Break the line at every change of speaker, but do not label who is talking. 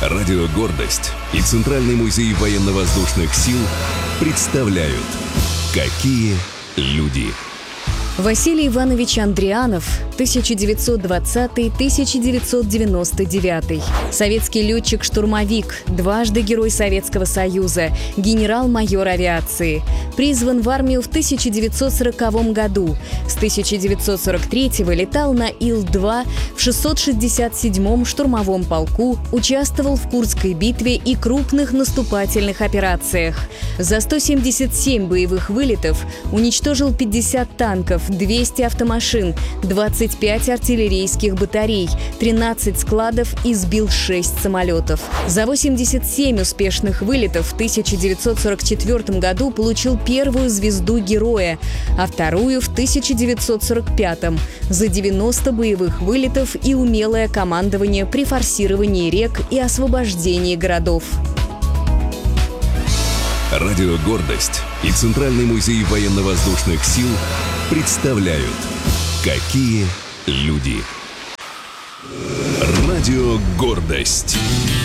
Радио «Гордость» и Центральный музей военно-воздушных сил представляют «Какие люди».
Василий Иванович Андрианов, 1920-1999. Советский летчик-штурмовик, дважды Герой Советского Союза, генерал-майор авиации. Призван в армию в 1940 году. С 1943-го летал на Ил-2 в 667-м штурмовом полку, участвовал в Курской битве и крупных наступательных операциях. За 177 боевых вылетов уничтожил 50 танков, 200 автомашин, 25 артиллерийских батарей, 13 складов и сбил 6 самолетов. За 87 успешных вылетов в 1944 году получил первую звезду Героя, а вторую в 1945 за 90 боевых вылетов и умелое командование при форсировании рек и освобождении городов.
Радио «Гордость» и Центральный музей военно-воздушных сил представляют «Какие люди». Радио «Гордость».